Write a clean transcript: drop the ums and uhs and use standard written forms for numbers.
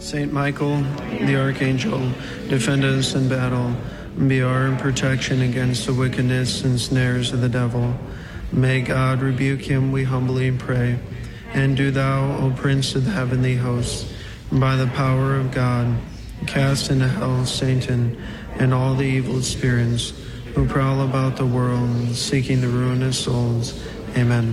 Saint Michael, the Archangel, defend us in battle, and be our protection against the wickedness and snares of the devil. May God rebuke him, we humbly pray. And do thou, O Prince of the heavenly hosts, by the power of God, cast into hell Satan and all the evil spirits who prowl about the world, seeking the ruin of souls. Amen.